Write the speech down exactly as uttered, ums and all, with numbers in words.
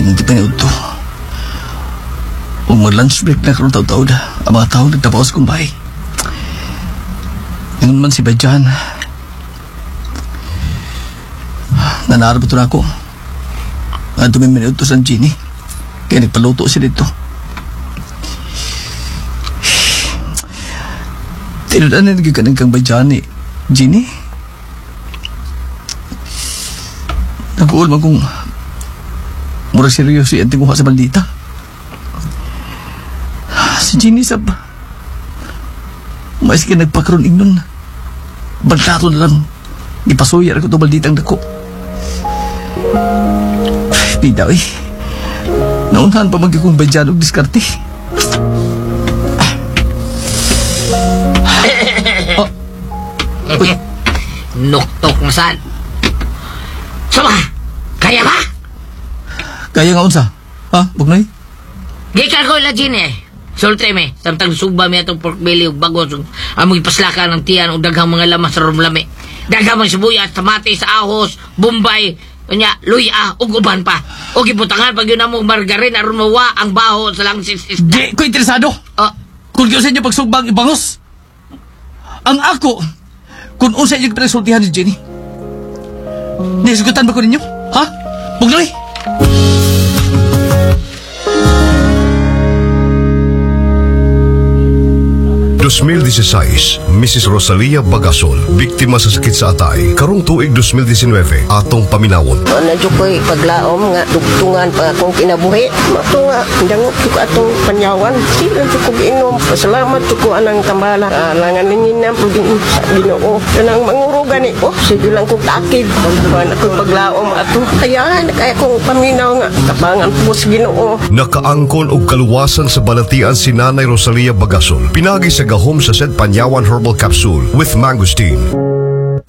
mong kitang ito. Kung mag-lunch break na karoon tao-tao na, ang mga tao nagtapawas kong bahay. Ngayon man si Bajan, nanarap ito na ako. Nga tumimin ito sa Ginny, kaya nagpaluto siya dito. Tinudan na nagkakanan kang Bajan eh, Ginny. Nag-uul man kung mura seryoso yung tinguha sa baldita. Si Ginny sab mais ka nagpakaroon ignon. Baldato na lang ipasuyar ko ito balditang dako. Pidaw eh, naunahan pa magkakong Bajan og diskarte. Oh. Uy. Nuktok na saan. Sama, kaya ba? Kaya nga unsa? Ha, Bugnay? Gikan ko la Ginny eh. Sulti me, samtang suba mi atong pork belly ug bagos ug among ipaslaka ng tiyan ug daghang mga lamas sa rumlami. Daghang mga sibuyas, tamatis, ahos, bombay, kanya luya ug uban pa. O gibutangan pag yun among margarin aron mawa ang baho sa langsis isda. Di ko interesado. Uh, Kung sa inyo pagsugbang ibangos. Ang ako, kung unsa inyo pinasultihan ni Jenny. Nisigutan ba ko ninyo? Ha? Bugnay? two thousand sixteen, Missus Rosalia Bagasol, biktima sa sakit sa atay. Karong tuig two thousand nineteen, atong paminawon. Medyo ko'y paglaom nga, dugtungan pa akong kinabuhi. Mato nga, dangot ko atong panyawan. Sila ko giinom. Pasalamat ko anang tambala. Alangan ningin na po din sa Ginoo. Kanang mangurugan ni ko. Sige lang kong takid. Pagbuhan ako paglaom ato. Kaya, kaya kong paminaw nga. Tabangan po sa Ginoo. Nakaangkon og kaluwasan sa balatian si Nanay Rosalia Bagasol. Pinagi sa gahom sa said Panyawan Herbal Capsule with Mangosteen.